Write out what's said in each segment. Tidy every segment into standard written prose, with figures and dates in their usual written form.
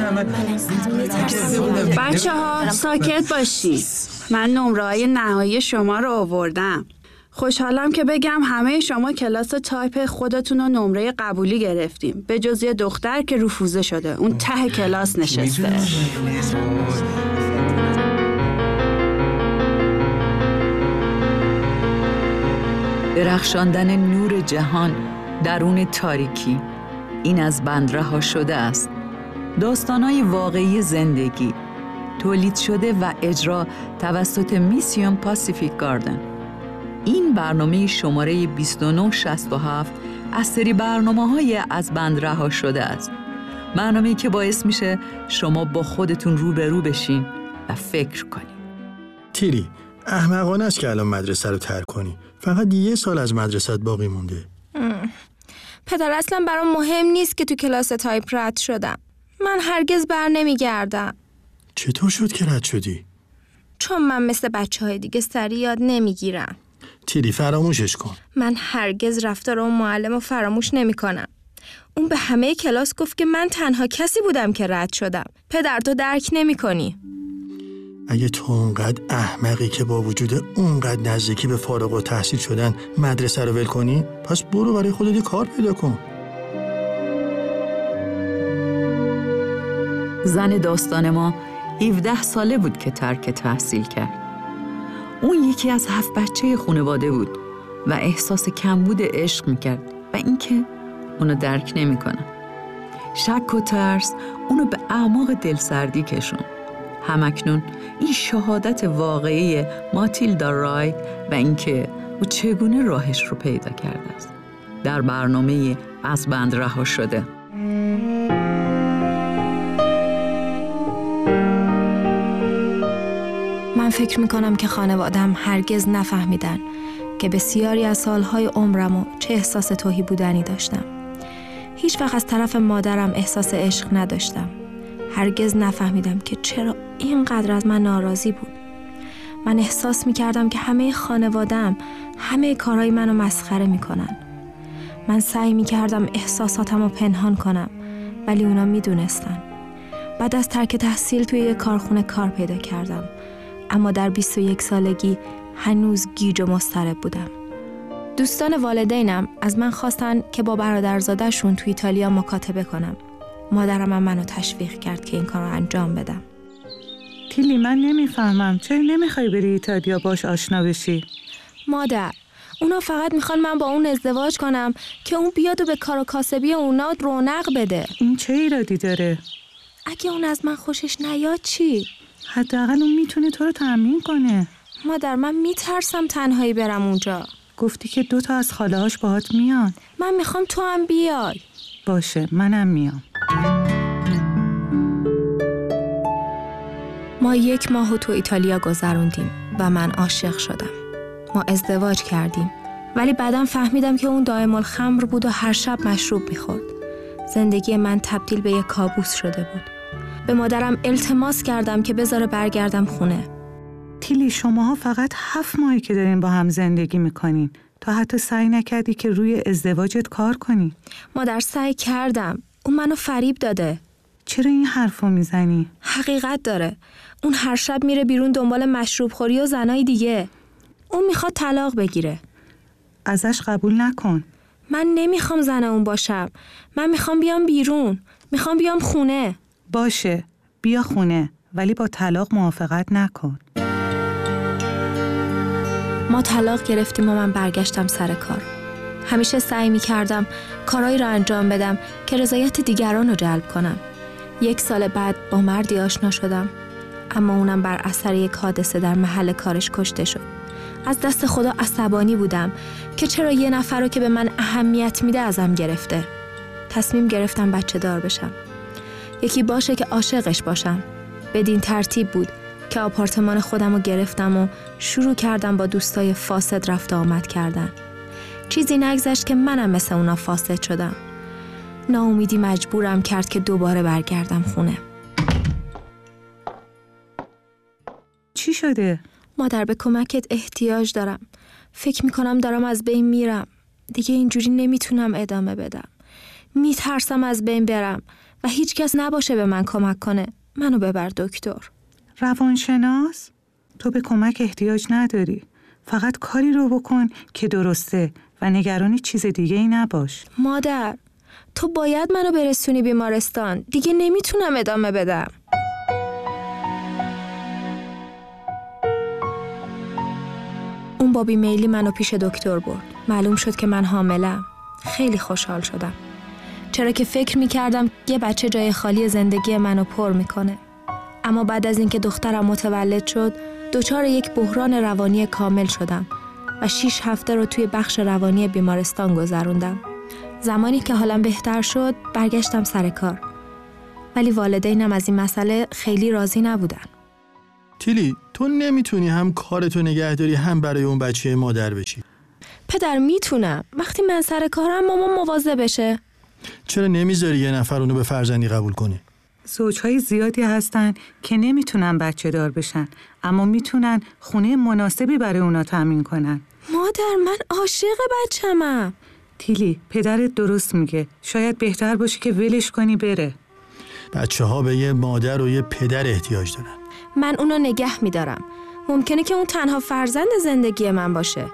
بچه ها ساکت باشید. من نمره‌های نهایی شما رو آوردم. خوشحالم که بگم همه شما کلاس تایپ خودتون رو نمره قبولی گرفتیم، به جز یه دختر که رفوزه شده، اون ته کلاس نشسته. درخشاندن نور جهان درون تاریکی، این از بند رها شده است. داستان‌های واقعی زندگی، تولید شده و اجرا توسط میسیون پاسیفیک گاردن. این برنامه شماره 2967 از سری برنامه‌های از بند رها شده است. برنامه‌ای که باعث میشه شما با خودتون روبرو بشین و فکر کنین. تیری، احمقانه است که الان مدرسه رو ترک کنی. فقط 1 سال از مدرسه‌ت باقی مونده. پدر اصلا برام مهم نیست که تو کلاس تایپ رد شدم. من هرگز بر نمیگردم. چطور شد که رد شدی؟ چون من مثل بچه‌های دیگه سری یاد نمیگیرم. تیری فراموشش کن. من هرگز رفتار اون معلم رو فراموش نمی‌کنم. اون به همه کلاس گفت که من تنها کسی بودم که رد شدم. پدر تو درک نمی‌کنی. اگه تو اونقدر احمقی که با وجود اونقدر نزدیکی به فارغ التحصیل شدن مدرسه رو ول کنی، پس برو برای خودت کار پیدا کن. زن داستان ما 17 ساله بود که ترک تحصیل کرد. اون یکی از 7 بچه خانواده بود و احساس کمبود عشق میکرد و اینکه اونو درک نمیکنن. شک و ترس اونو به اعماق دلسردی کشوند. همکنون این شهادت واقعی ماتیلدا رایت و اینکه او چگونه راهش رو پیدا کرده است در برنامه از بند رها شده. من فکر میکنم که خانواده‌ام هرگز نفهمیدن که بسیاری از سالهای عمرمو چه احساس تهی بودنی داشتم. هیچ وقت از طرف مادرم احساس عشق نداشتم. هرگز نفهمیدم که چرا اینقدر از من ناراضی بود. من احساس میکردم که همه خانواده‌ام همه کارهای منو مسخره میکنن. من سعی میکردم احساساتمو پنهان کنم، ولی اونا میدونستن. بعد از ترک تحصیل توی یک کارخونه کار پیدا کردم، اما در 21 سالگی هنوز گیج و مضطرب بودم. دوستان والدینم از من خواستن که با برادرزاده‌شون توی ایتالیا مکاتبه کنم. مادرم هم منو تشویق کرد که این کار رو انجام بدم. تیلی، من نمیفهمم چرا نمیخوای بری ایتالیا باش آشنا بشی؟ مادر، اونا فقط میخوان من با اون ازدواج کنم که اون بیاد و به کار و کاسبی اونا رونق بده. این چه ایرادی داره؟ اگه اون از من خوشش نیاد چی؟ حداقل اون میتونه تو رو تأمین کنه. مادر، من میترسم تنهایی برم اونجا. گفتی که 2 تا از خاله‌هاش باهات میان. من میخوام تو هم بیای. باشه، منم میام. ما 1 ماه تو ایتالیا گذروندیم و من عاشق شدم. ما ازدواج کردیم، ولی بعدم فهمیدم که اون دائم الخمر بود و هر شب مشروب میخورد. زندگی من تبدیل به یک کابوس شده بود. به مادرم التماس کردم که بذاره برگردم خونه. تیلی، شماها فقط 7 ماهی که دارین با هم زندگی میکنین. تو حتی سعی نکردی که روی ازدواجت کار کنی. مادر، سعی کردم. اون منو فریب داده. چرا این حرفو میزنی؟ حقیقت داره. اون هر شب میره بیرون دنبال مشروب خوری و زنای دیگه. اون میخواد طلاق بگیره. ازش قبول نکن. من نمیخوام زن اون باشم. من میخوام بیام بیرون. میخوام بیام خونه. باشه، بیا خونه، ولی با طلاق موافقت نکن. ما طلاق گرفتیم و من برگشتم سر کار. همیشه سعی میکردم کارایی رو انجام بدم که رضایت دیگران رو جلب کنم. 1 سال بعد با مردی آشنا شدم، اما اونم بر اثر یک حادثه در محل کارش کشته شد. از دست خدا عصبانی بودم که چرا یه نفر رو که به من اهمیت میده ازم گرفته. تصمیم گرفتم بچه دار بشم. یکی باشه که عاشقش باشم. بدین ترتیب بود که آپارتمان خودم رو گرفتم و شروع کردم با دوستای فاسد رفت و آمد کردن. چیزی نگذشت که منم مثل اونا فاسد شدم. ناامیدی مجبورم کرد که دوباره برگردم خونه. چی شده؟ مادر، به کمکت احتیاج دارم. فکر میکنم دارم از بین میرم. دیگه اینجوری نمیتونم ادامه بدم. میترسم از بین برم و هیچ کس نباشه به من کمک کنه. منو ببر دکتر. روانشناس؟ تو به کمک احتیاج نداری. فقط کاری رو بکن که درسته و نگرانی چیز دیگه ای نباش. مادر، تو باید منو برسونی بیمارستان. دیگه نمیتونم ادامه بدم. اون با بیمیلی منو پیش دکتر برد. معلوم شد که من حاملم. خیلی خوشحال شدم. چرا که فکر میکردم یه بچه جای خالی زندگی منو پر میکنه. اما بعد از اینکه دخترم متولد شد، دچار یک بحران روانی کامل شدم و 6 هفته رو توی بخش روانی بیمارستان گذروندم. زمانی که حالم بهتر شد، برگشتم سر کار. ولی والدینم از این مسئله خیلی راضی نبودن. تیلی، تو نمیتونی هم کارتو نگه داری هم برای اون بچه مادر بشی؟ پدر میتونم. وقتی من سر کارم مامان مواظب بشه. چرا نمیذاری یه نفر اونو به فرزندی قبول کنی؟ زوجهای زیادی هستن که نمیتونن بچه دار بشن، اما میتونن خونه مناسبی برای اونا تامین کنن. مادر، من عاشق بچه‌مم. تیلی، پدرت درست میگه. شاید بهتر باشه که ولش کنی بره. بچه‌ها به یه مادر و یه پدر احتیاج دارن. من اونو نگه میدارم. ممکنه که اون تنها فرزند زندگی من باشه.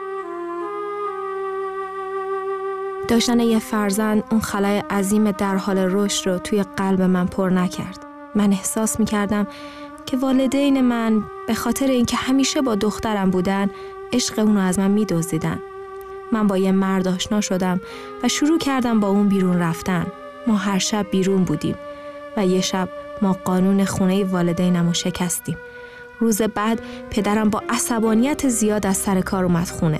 داشتن یه فرزند اون خلای عظیم در حال رشد رو توی قلب من پر نکرد. من احساس میکردم که والدین من به خاطر اینکه همیشه با دخترم بودن، عشق اونو از من میدزدیدن. من با یه مرد آشنا شدم و شروع کردم با اون بیرون رفتن. ما هر شب بیرون بودیم و یه شب ما قانون خونه والدینم رو شکستیم. روز بعد پدرم با عصبانیت زیاد از سر کار اومد خونه.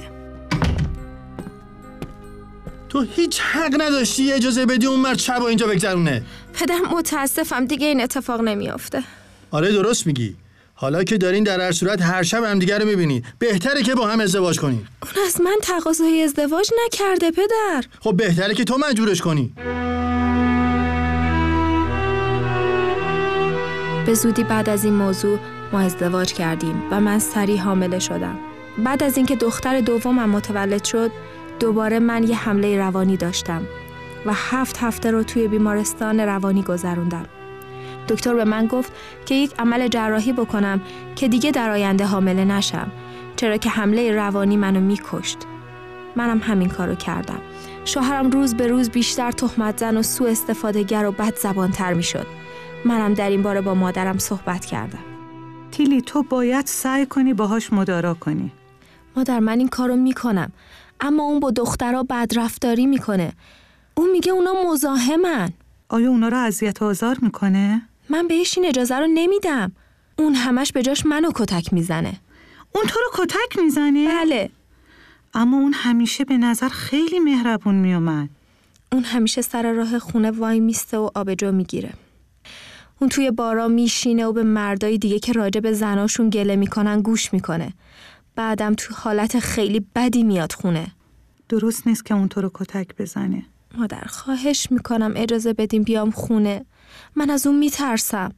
تو هیچ حق نداشتی اجازه بدی اون مرد شب اینجا بگذرونه. پدر، متاسفم دیگه این اتفاق نمیافته. آره درست میگی. حالا که دارین در هر صورت هر شب همدیگه رو میبینی، بهتره که با هم ازدواج کنین. اون از من تقاضای ازدواج نکرده پدر. خب بهتره که تو مجبورش کنی. به زودی بعد از این موضوع ما ازدواج کردیم و من سریع حامله شدم. بعد از اینکه دختر دومم متولد شد، دوباره من یه حمله روانی داشتم و 7 هفته رو توی بیمارستان روانی گذروندم. دکتر به من گفت که یک عمل جراحی بکنم که دیگه در آینده حامله نشم، چرا که حمله روانی منو میکشت. منم همین کارو کردم. شوهرم روز به روز بیشتر تهمت زن و سوء استفاده‌گر و بد زبان‌تر میشد. منم در این باره با مادرم صحبت کردم. تیلی، تو باید سعی کنی باهاش مدارا کنی. مادر، من این کارو میکنم، اما اون با دخترها بدرفتاری میکنه. اون میگه اونا مزاحمن. آیا اونا رو اذیت و آزار میکنه؟ من بهش این اجازه رو نمیدم. اون همش به جاش منو کتک میزنه. اون تو رو کتک میزنه؟ بله. اما اون همیشه به نظر خیلی مهربون میومد. اون همیشه سر راه خونه وای میسته و آبجو میگیره. اون توی بارا میشینه و به مردای دیگه که راجع به زناشون گله میکنن گوش میکنه. بعدم تو حالت خیلی بدی میاد خونه. درست نیست که اون تو رو کتک بزنه. مادر، خواهش میکنم اجازه بدیم بیام خونه. من از اون میترسم.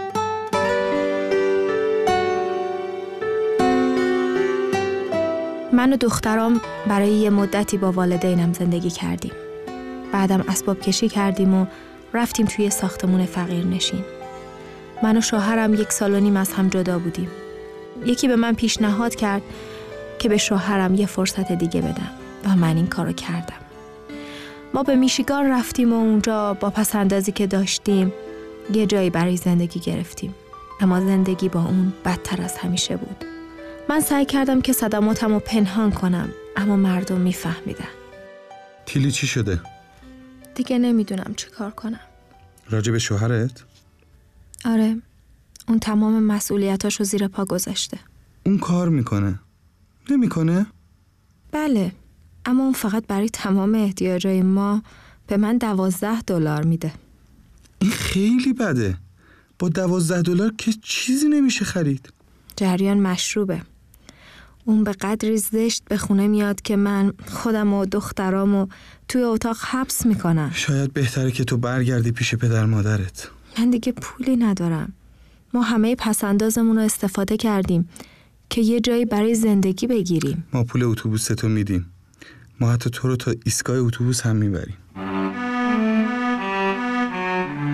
من و دخترام برای یه مدتی با والدینم زندگی کردیم. بعدم اسباب کشی کردیم و رفتیم توی ساختمون فقیر نشین. من و شوهرم 1.5 سال از هم جدا بودیم. یکی به من پیشنهاد کرد که به شوهرم یه فرصت دیگه بدم و من این کارو کردم. ما به میشیگان رفتیم و اونجا با پسندازی که داشتیم یه جایی برای زندگی گرفتیم. اما زندگی با اون بدتر از همیشه بود. من سعی کردم که صدماتمو پنهان کنم، اما مردم میفهمیدن. تیلی چی شده؟ دیگه نمیدونم چی کار کنم. راجع به شوهرت؟ آره، اون تمام مسئولیتاشو زیر پا گذاشته. اون کار میکنه؟ نمیکنه؟ بله، اما اون فقط برای تمام احتیاجای ما به من $12 میده. این خیلی بده. با $12 که چیزی نمیشه خرید. جریان مشروبه. اون به قدری زشت به خونه میاد که من خودم و دخترامو توی اتاق حبس میکنم. شاید بهتره که تو برگردی پیش پدر مادرت. من دیگه پولی ندارم. ما همه پسندازمون رو استفاده کردیم که یه جایی برای زندگی بگیریم. ما پول اتوبوستو میدیم. ما حتی تو رو تا ایستگاه اتوبوس هم میبریم.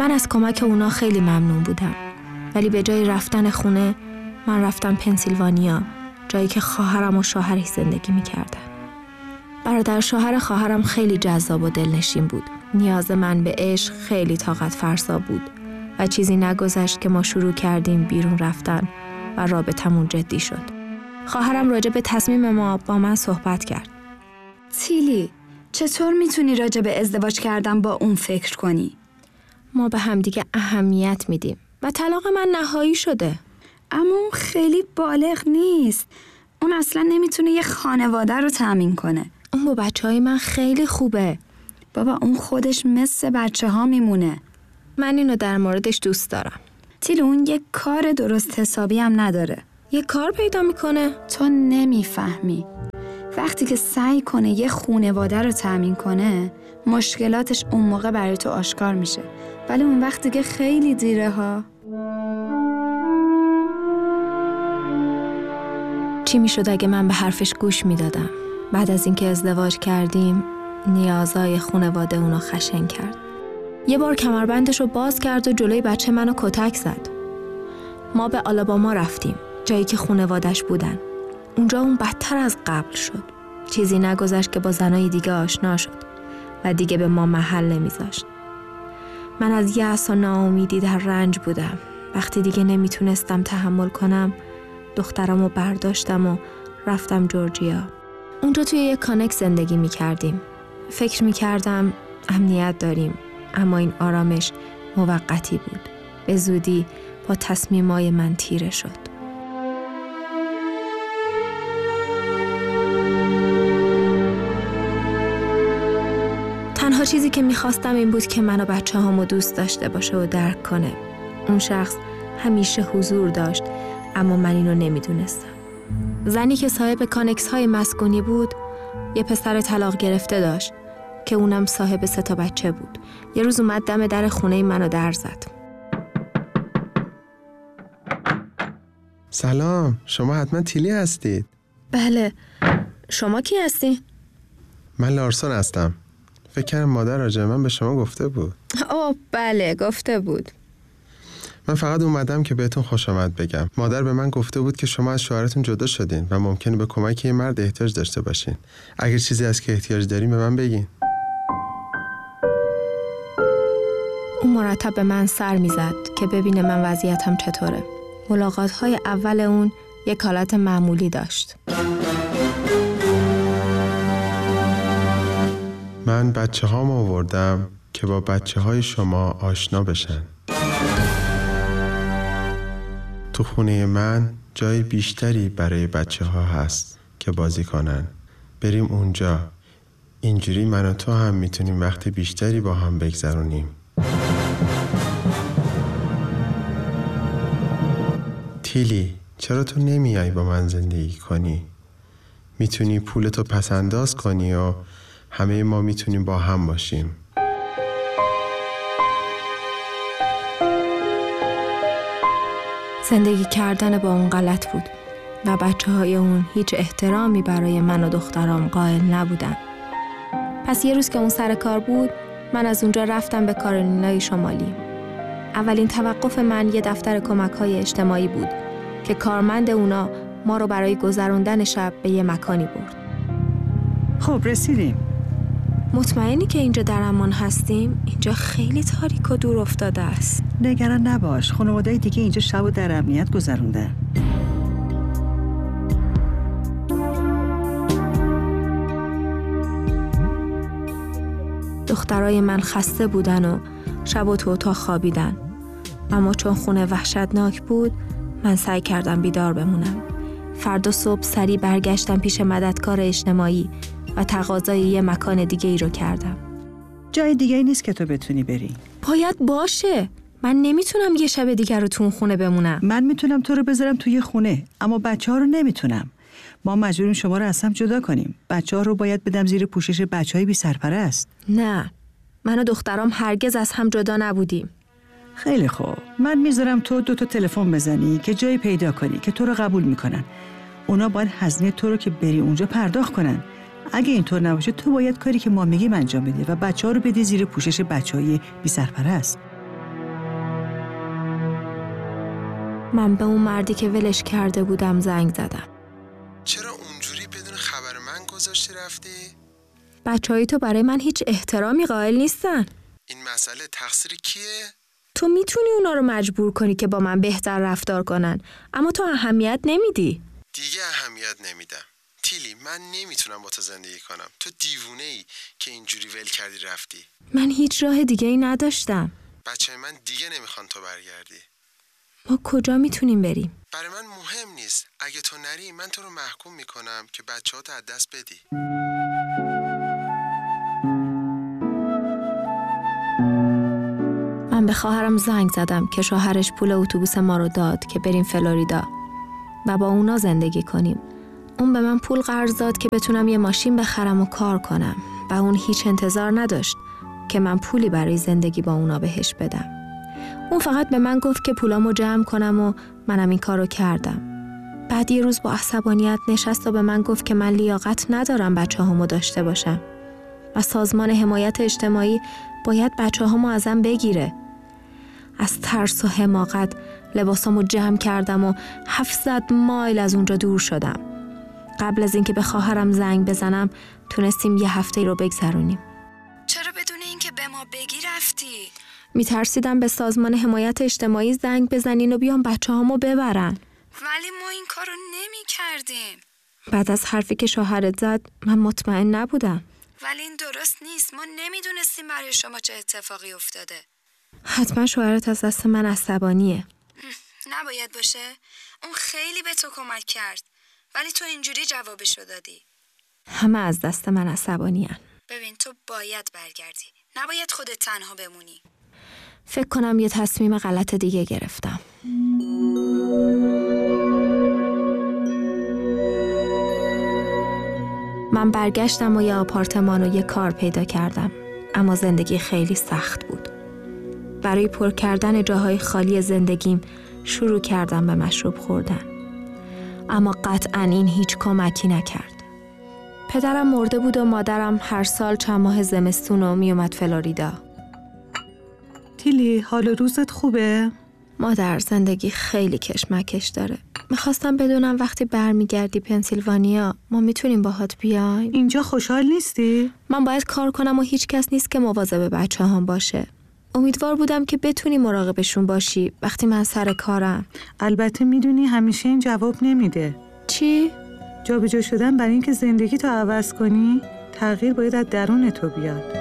من از کمک اونا خیلی ممنون بودم. ولی به جای رفتن خونه، من رفتم پنسیلوانیا، جایی که خواهرم و شوهرش زندگی می‌کردن. برادر شوهر خواهرم خیلی جذاب و دلنشین بود. نیاز من به عشق خیلی طاقت فرسا بود و چیزی نگذشت که ما شروع کردیم بیرون رفتن و رابطمون جدی شد. خواهرم راجع به تصمیم ما با من صحبت کرد. تیلی، چطور میتونی راجع به ازدواج کردن با اون فکر کنی؟ ما به همدیگه اهمیت میدیم و طلاق من نهایی شده. اما اون خیلی بالغ نیست. اون اصلا نمیتونه یه خانواده رو تأمین کنه. اون با بچه‌های من خیلی خوبه. بابا اون خودش مثل بچه‌ها میمونه. من اینو در موردش دوست دارم. تیلی اون یه کار درست حسابی هم نداره. یه کار پیدا میکنه. تو نمیفهمی. وقتی که سعی کنه یه خانواده رو تأمین کنه، مشکلاتش اون موقع برای تو آشکار میشه. ولی اون وقت دیگه خیلی دیره ها. چی میشد اگه من به حرفش گوش میدادم؟ بعد از اینکه ازدواج کردیم، نیازهای خانواده اونو خشن کرد. یه بار کمربندش رو باز کرد و جلوی بچه منو کتک زد. ما به آلاباما رفتیم، جایی که خانوادش بودن. اونجا اون بدتر از قبل شد. چیزی نگذشت که با زنای دیگه آشنا شد و دیگه به ما محل نمیذاشت. من از یأس و ناامیدی در رنج بودم. وقتی دیگه نمیتونستم تحمل کنم، دخترمو برداشتم و رفتم جورجیا. اونجا توی یک کانکس زندگی میکردیم. فکر میکردم امنیت داریم، اما این آرامش موقتی بود. به زودی با تصمیمای من تیره شد. تنها چیزی که میخواستم این بود که من و بچه هامو دوست داشته باشه و درک کنه. اون شخص همیشه حضور داشت، اما من اینو نمیدونستم. زنی که صاحب کانکس های مسکونی بود، یه پسر طلاق گرفته داشت که اونم صاحب 3 بچه بود. یه روز اومد دم در خونه منو در زد. سلام، شما حتما تیلی هستید؟ بله، شما کی هستی؟ من لارسون هستم. فکر کنم مادر راجع من به شما گفته بود. اوه بله، گفته بود. من فقط اومدم که بهتون خوش آمد بگم. مادر به من گفته بود که شما از شوهرتون جدا شدین و ممکنه به کمک یه مرد احتیاج داشته باشین. اگر چیزی هست که احتیاج دارین به من بگین. اون مرتب به من سر میزد که ببینه من وضعیتم چطوره. ملاقات‌های اول اون یک حالت معمولی داشت. من بچه‌هام آوردم که با بچه‌های شما آشنا بشن. تو خونه من جای بیشتری برای بچه‌ها هست که بازی کنن. بریم اونجا. اینجوری من و تو هم میتونیم وقت بیشتری با هم بگذرونیم. تیلی، چرا تو نمیای با من زندگی کنی؟ میتونی پولتو پس انداز کنی و همه ما میتونیم با هم باشیم. زندگی کردن با اون غلط بود و بچه‌های اون هیچ احترامی برای من و دخترام قائل نبودن. پس یه روز که اون سر کار بود، من از اونجا رفتم به کارولینای شمالی. اولین توقف من یه دفتر کمک‌های اجتماعی بود که کارمند اونا ما رو برای گذروندن شب به یه مکانی برد. خب رسیدیم. مطمئنی که اینجا در امان هستیم؟ اینجا خیلی تاریک و دور افتاده است. نگران نباش، خانواده‌های دیگه اینجا شب و در امنیت گذروندن. دخترای من خسته بودن و شب و تو اتاق خوابیدن. اما چون خونه وحشتناک بود، من سعی کردم بیدار بمونم. فردا صبح سریع برگشتم پیش مددکار اجتماعی و تقاضای یه مکان دیگه ای رو کردم. جای دیگه ای نیست که تو بتونی بری. باید باشه. من نمیتونم یه شب دیگر رو تو اون خونه بمونم. من میتونم تو رو بذارم توی خونه، اما بچه‌ها رو نمیتونم. ما مجبوریم شما رو از هم جدا کنیم. بچه‌ها رو باید بدم زیر پوشش بچه‌های بی سرپرست. نه، من و دخترام هرگز از هم جدا نبودیم. خیلی خوب، من میذارم تو 2 تلفن بزنی که جایی پیدا کنی که تو رو قبول میکنن. اونا باید هزینه تو رو که بری اونجا پرداخت کنن. اگه اینطور نباشه تو باید کاری که ما میگیم انجام بدی و بچه‌ها رو بدی زیر پوشش بچه‌های بی سرپرست. من به اون مردی که ولش کرده بودم زنگ زدم. چرا اونجوری بدون خبر من گذاشتی رفتی؟ بچه‌های تو برای من هیچ احترامی قائل نیستن. این مسئله تقصیر کیه؟ تو میتونی اونا رو مجبور کنی که با من بهتر رفتار کنن، اما تو اهمیت نمیدی. دیگه اهمیت نمیدم. تیلی، من نمیتونم با تو زندگی کنم. تو دیوونه ای که اینجوری ول کردی رفتی. من هیچ راه دیگه ای نداشتم. بچه من دیگه نمیخوان تو برگردی. ما کجا میتونیم بریم؟ برای من مهم نیست. اگه تو نری من تو رو محکوم میکنم که بچه‌هاتو از دست بدی. من به خواهرم زنگ زدم که شوهرش پول اتوبوس ما رو داد که بریم فلوریدا و با اونا زندگی کنیم. اون به من پول قرض داد که بتونم یه ماشین بخرم و کار کنم و اون هیچ انتظار نداشت که من پولی برای زندگی با اونا بهش بدم. اون فقط به من گفت که پولامو جمع کنم و منم این کارو کردم. بعد یه روز با عصبانیت نشست و به من گفت که من لیاقت ندارم بچه‌هامو داشته باشم و سازمان حمایت اجتماعی باید بچه‌هامو ازم بگیره. از ترس و حماقت لباسامو جمع کردم و 700 مایل از اونجا دور شدم. قبل از اینکه به خواهرم زنگ بزنم تونستیم یه هفته رو بگذرونیم. چرا بدون اینکه به ما بگی رفتی؟ میترسیدم به سازمان حمایت اجتماعی زنگ بزنین و بیان بچه‌هامو ببرن. ولی ما این کارو نمی کردیم. بعد از حرفی که شوهرت زد من مطمئن نبودم. ولی این درست نیست. ما نمیدونستیم برای شما چه اتفاقی افتاده. حتما شوهرت از دست من عصبانیه. نباید باشه. اون خیلی به تو کمک کرد. ولی تو اینجوری جوابشو دادی. همه از دست من عصبانی‌ان. ببین تو باید برگردی. نباید خودت تنها بمونی. فکر کنم یه تصمیم غلط دیگه گرفتم. من برگشتم و یه آپارتمان و یه کار پیدا کردم، اما زندگی خیلی سخت بود. برای پر کردن جاهای خالی زندگیم شروع کردم به مشروب خوردن، اما قطعاً این هیچ کمکی نکرد. پدرم مرده بود و مادرم هر سال چند ماه زمستون رو می اومد فلوریدا. تیلی، حال روزت خوبه؟ مادر، زندگی خیلی کشمکش داره. میخواستم بدونم وقتی برمیگردی پنسیلوانیا ما میتونیم باهات بیایم؟ اینجا خوشحال نیستی؟ من باید کار کنم و هیچ کس نیست که مواظب بچه هم باشه. امیدوار بودم که بتونی مراقبشون باشی وقتی من سر کارم. البته میدونی همیشه این جواب نمیده. چی؟ جابجا شدن برای اینکه زندگی تو عوض کنی، تغییر باید از درون تو بیاد.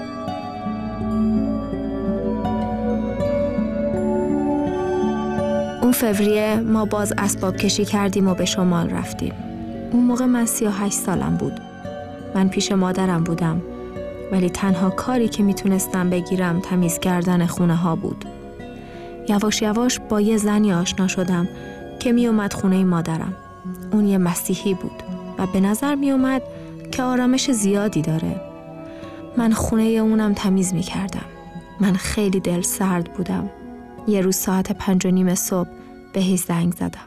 اون فوریه ما باز اسباب کشی کردیم و به شمال رفتیم. اون موقع من 38 سالم بود. من پیش مادرم بودم، ولی تنها کاری که میتونستم بگیرم تمیز کردن خونه ها بود. یواش یواش با یه زنی آشنا شدم که میومد خونه مادرم. اون یه مسیحی بود و به نظر میومد که آرامش زیادی داره. من خونه اونم تمیز میکردم. من خیلی دل سرد بودم. یه روز ساعت 5:30 صبح بهش زنگ زدم.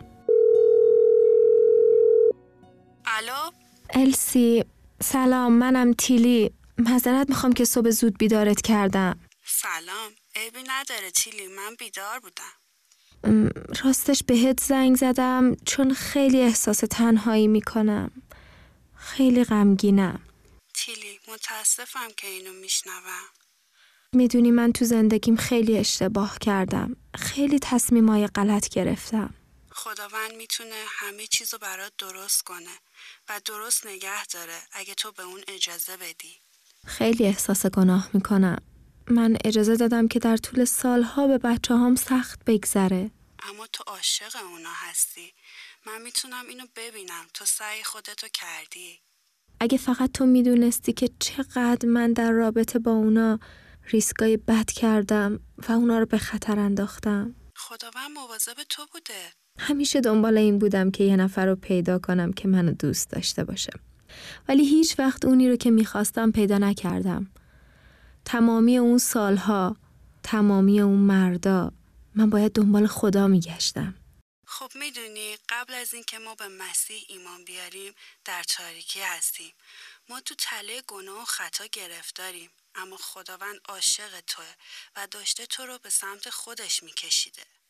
الو؟ السی، سلام، منم تیلی. معذرت میخوام که صبح زود بیدارت کردم. سلام، عیبی نداره تیلی، من بیدار بودم. راستش بهت زنگ زدم چون خیلی احساس تنهایی میکنم. خیلی غمگینم. تیلی، متاسفم که اینو میشنوم. میدونی من تو زندگیم خیلی اشتباه کردم. خیلی تصمیمای غلط گرفتم. خداوند میتونه همه چیزو برات درست کنه و درست نگه داره اگه تو به اون اجازه بدی. خیلی احساس گناه میکنم. من اجازه دادم که در طول سالها به بچه‌هام سخت بگذره. اما تو عاشق اونا هستی. من میتونم اینو ببینم. تو سعی خودتو کردی. اگه فقط تو میدونستی که چقدر من در رابطه با اونا ریسکای بد کردم و اونا رو به خطر انداختم. خداوند مواظب تو بوده. همیشه دنبال این بودم که یه نفر رو پیدا کنم که منو دوست داشته باشه. ولی هیچ وقت اونی رو که میخواستم پیدا نکردم. تمامی اون سالها، تمامی اون مردا، من باید دنبال خدا میگشتم. خب میدونی قبل از این که ما به مسیح ایمان بیاریم در تاریکی هستیم. ما تو تله گناه و خطا گرفتاریم. اما خداوند عاشق توه و داشته تو رو به سمت خودش میکشیده.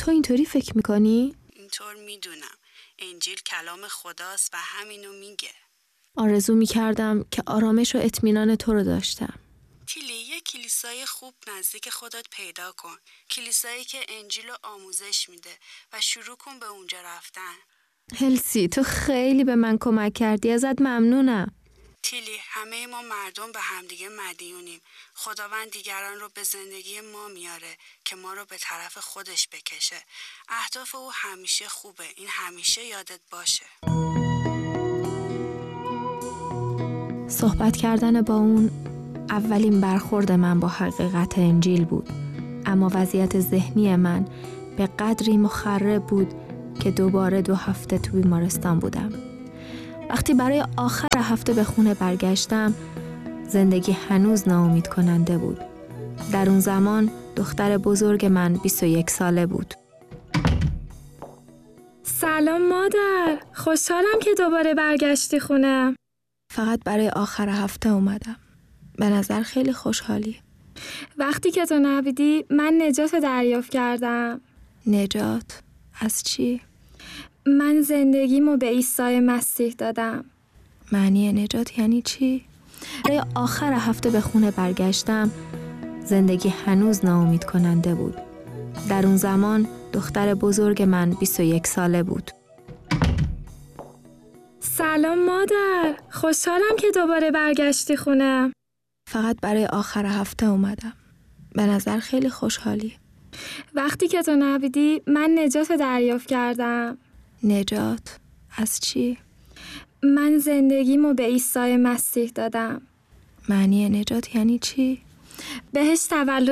تو اینطوری فکر میکنی؟ اینطور میدونم. انجیل کلام خداست و همینو میگه. آرزو میکردم که آرامش و اطمینان تو رو داشتم. تیلی، یه کلیسای خوب نزدیک خودت پیدا کن. کلیسایی که انجیل رو آموزش میده و شروع کن به اونجا رفتن. هلسی، تو خیلی به من کمک کردی، ازت ممنونم. تیلی، همه ما مردم به همدیگه مدیونیم. خداوند دیگران رو به زندگی ما میاره که ما رو به طرف خودش بکشه. اهداف او همیشه خوبه. این همیشه یادت باشه. صحبت کردن با اون اولین برخورد من با حقیقت انجیل بود، اما وضعیت ذهنی من به قدری مخرب بود که دوباره 2 هفته تو بیمارستان بودم. وقتی برای آخر هفته به خونه برگشتم، زندگی هنوز ناامید کننده بود. در اون زمان دختر بزرگ من 21 ساله بود. سلام مادر، خوشحالم که دوباره برگشتی خونه. فقط برای آخر هفته اومدم. به نظر خیلی خوشحالی. وقتی که تو نبودی من نجات دریافت کردم. نجات؟ از چی؟ من زندگیمو به عیسی مسیح دادم. معنی نجات یعنی چی؟ برای آخر هفته به خونه برگشتم، زندگی هنوز ناامید کننده بود. در اون زمان دختر بزرگ من 21 ساله بود. سلام مادر، خوشحالم که دوباره برگشتی خونه. فقط برای آخر هفته اومدم. به نظر خیلی خوشحالی. وقتی که تو نبودی من نجات دریافت کردم. نجات؟ از چی؟ من زندگیمو به عیسی مسیح دادم. معنی نجات یعنی چی؟ بهش تولد